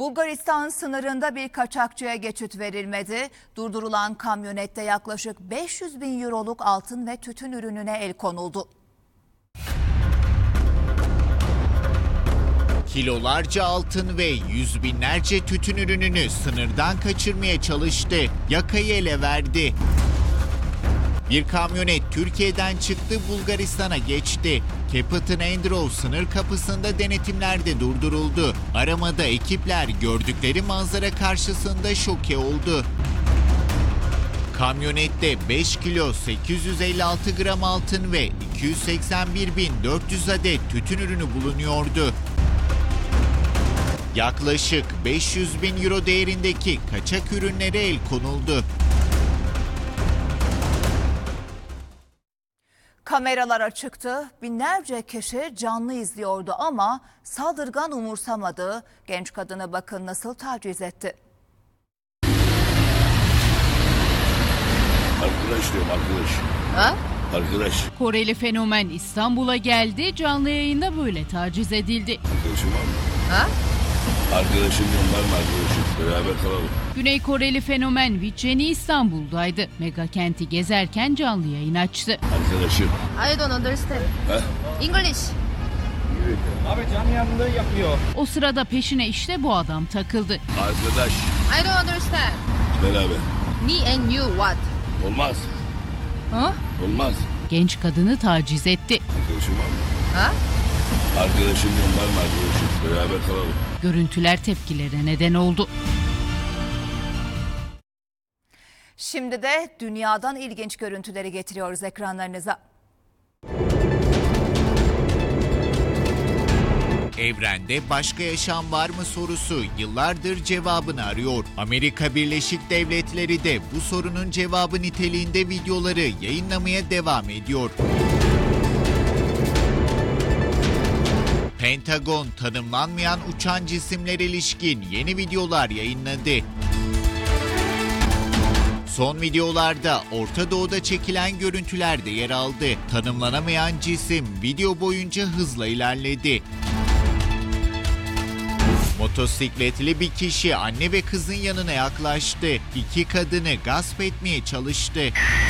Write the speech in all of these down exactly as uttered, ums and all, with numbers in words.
Bulgaristan sınırında bir kaçakçıya geçit verilmedi. Durdurulan kamyonette yaklaşık beş yüz bin euroluk altın ve tütün ürününe el konuldu. Kilolarca altın ve yüz binlerce tütün ürününü sınırdan kaçırmaya çalıştı. Yakayı ele verdi. Bir kamyonet Türkiye'den çıktı, Bulgaristan'a geçti. Captain Andrew sınır kapısında denetimlerde durduruldu. Aramada ekipler gördükleri manzara karşısında şoke oldu. Kamyonette beş kilo sekiz yüz elli altı gram altın ve iki yüz seksen bir bin dört yüz adet tütün ürünü bulunuyordu. Yaklaşık beş yüz bin euro değerindeki kaçak ürünlere el konuldu. Kameralar açıktı, binlerce kişi canlı izliyordu ama saldırgan umursamadı. Genç kadını bakın nasıl taciz etti. Arkadaş diyorum, arkadaş. Ha? Arkadaş. Koreli fenomen İstanbul'a geldi, canlı yayında böyle taciz edildi. Arkadaşım var mı? Ha? Arkadaşım diyorum, var mı arkadaşım? Beraber kalalım. Güney Koreli fenomen Viceni İstanbul'daydı. Mega kenti gezerken canlı yayın açtı. Arkadaşım. I don't understand. Ha? English. Abi canlı yayında yapıyor. O sırada peşine işte bu adam takıldı. Arkadaş. I don't understand. Beraber. Me and you what? Olmaz. Ha? Olmaz. Genç kadını taciz etti. Arkadaşım var mı? Ha? Arkadaşım diyorum, var mı arkadaşım? Beraber kalalım. Görüntüler tepkilere neden oldu. Şimdi de dünyadan ilginç görüntüleri getiriyoruz ekranlarınıza. Evrende başka yaşam var mı sorusu yıllardır cevabını arıyor. Amerika Birleşik Devletleri de bu sorunun cevabı niteliğinde videoları yayınlamaya devam ediyor. Pentagon tanımlanmayan uçan cisimlere ilişkin yeni videolar yayınladı. Son videolarda Orta Doğu'da çekilen görüntüler de yer aldı. Tanımlanamayan cisim video boyunca hızla ilerledi. Motosikletli bir kişi anne ve kızın yanına yaklaştı. İki kadını gasp etmeye çalıştı.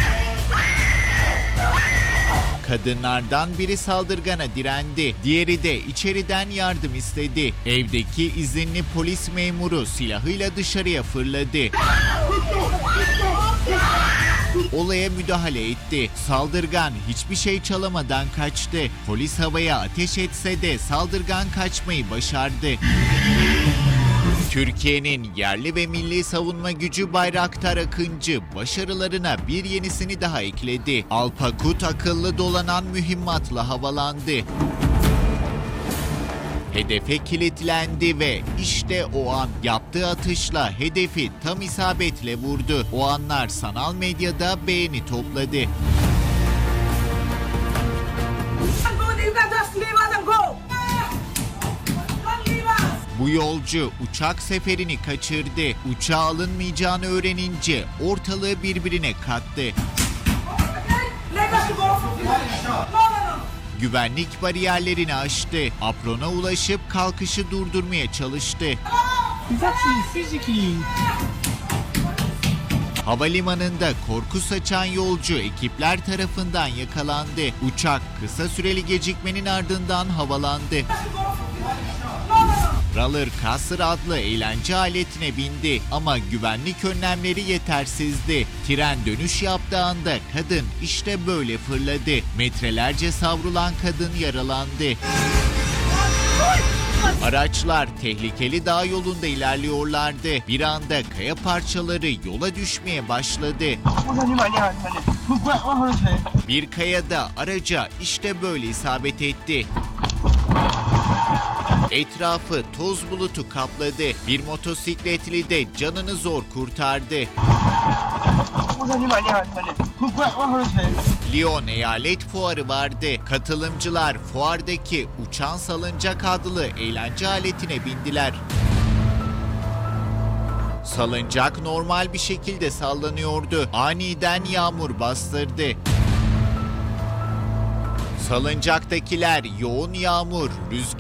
Kadınlardan biri saldırgana direndi. Diğeri de içeriden yardım istedi. Evdeki izinli polis memuru silahıyla dışarıya fırladı. Olaya müdahale etti. Saldırgan hiçbir şey çalamadan kaçtı. Polis havaya ateş etse de saldırgan kaçmayı başardı. Türkiye'nin yerli ve milli savunma gücü Bayraktar Akıncı başarılarına bir yenisini daha ekledi. Alpakut akıllı dolanan mühimmatla havalandı. Hedefe kilitlendi ve işte o an yaptığı atışla hedefi tam isabetle vurdu. O anlar sanal medyada beğeni topladı. Bu yolcu uçak seferini kaçırdı. Uçağa alınmayacağını öğrenince ortalığı birbirine kattı. Güvenlik bariyerlerini aştı. Aprona ulaşıp kalkışı durdurmaya çalıştı. Havalimanında korku saçan yolcu ekipler tarafından yakalandı. Uçak kısa süreli gecikmenin ardından havalandı. Roller coaster adlı eğlence aletine bindi ama güvenlik önlemleri yetersizdi. Tren dönüş yaptığı anda kadın işte böyle fırladı. Metrelerce savrulan kadın yaralandı. Araçlar tehlikeli dağ yolunda ilerliyorlardı. Bir anda kaya parçaları yola düşmeye başladı. Bir kayada araca işte böyle isabet etti. Etrafı toz bulutu kapladı. Bir motosikletli de canını zor kurtardı. Lyon Eyalet Fuarı vardı. Katılımcılar fuardaki uçan salıncak adlı eğlence aletine bindiler. Salıncak normal bir şekilde sallanıyordu. Aniden yağmur bastırdı. Salıncaktakiler yoğun yağmur, rüzgar